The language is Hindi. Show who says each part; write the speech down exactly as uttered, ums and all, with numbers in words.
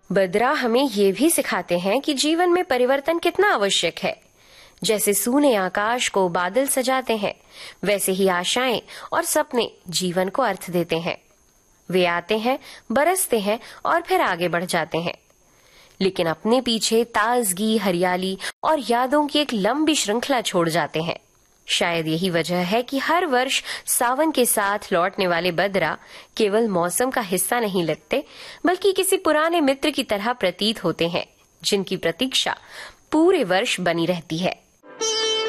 Speaker 1: बद्रा हमें ये भी सिखाते हैं कि जीवन में परिवर्तन कितना आवश्यक है। जैसे सूने आकाश को बादल सजाते हैं, वैसे ही आशाएं और सपने जीवन को अर्थ देते हैं। वे आते हैं, बरसते हैं और फिर आगे बढ़ जाते हैं, लेकिन अपने पीछे ताजगी, हरियाली और यादों की एक लंबी श्रृंखला छोड़ जाते हैं। शायद यही वजह है कि हर वर्ष सावन के साथ लौटने वाले बद्रा केवल मौसम का हिस्सा नहीं लगते, बल्कि किसी पुराने मित्र की तरह प्रतीत होते हैं, जिनकी प्रतीक्षा पूरे वर्ष बनी रहती है।